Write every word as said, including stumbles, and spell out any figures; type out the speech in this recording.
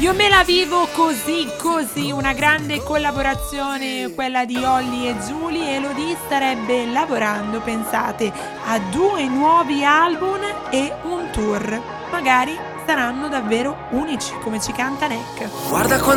Io me la vivo così, così, una grande collaborazione, quella di Olly e Giuly. Elodie starebbe lavorando, pensate, a due nuovi album e un tour. Magari saranno davvero unici, come ci canta Neck. Guarda quando